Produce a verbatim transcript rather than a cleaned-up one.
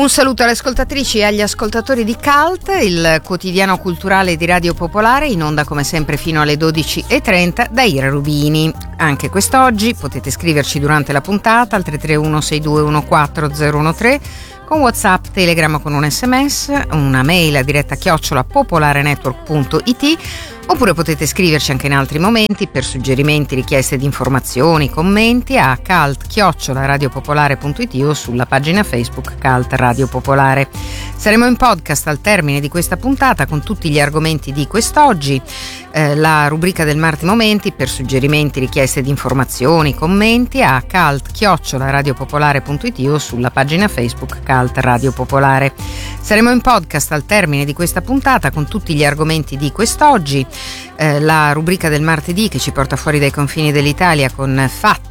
Un saluto alle ascoltatrici e agli ascoltatori di Cult, il quotidiano culturale di Radio Popolare, in onda come sempre fino alle dodici e trenta da Ira Rubini. Anche quest'oggi potete scriverci durante la puntata al tre tre uno sei due uno quattro zero uno tre con WhatsApp, Telegram con un sms, una mail a diretta chiocciola popolarenetwork punto it, oppure potete scriverci anche in altri momenti per suggerimenti, richieste di informazioni, commenti a cult chiocciola radiopopolare punto it o sulla pagina Facebook Cult Radio Popolare. Saremo in podcast al termine di questa puntata con tutti gli argomenti di quest'oggi, eh, la rubrica del Marti Momenti per suggerimenti, richieste di informazioni, commenti a cult chiocciola radiopopolare punto it o sulla pagina Facebook Cult Radio Popolare. Saremo in podcast al termine di questa puntata con tutti gli argomenti di quest'oggi, eh, la rubrica del martedì che ci porta fuori dai confini dell'Italia con fatti,